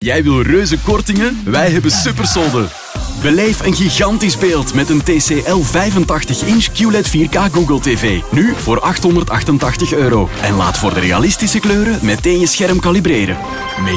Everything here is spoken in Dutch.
Jij wil reuze kortingen? Wij hebben supersolden. Beleef een gigantisch beeld met een TCL 85-inch QLED 4K Google TV. Nu voor €888. En laat voor de realistische kleuren meteen je scherm kalibreren.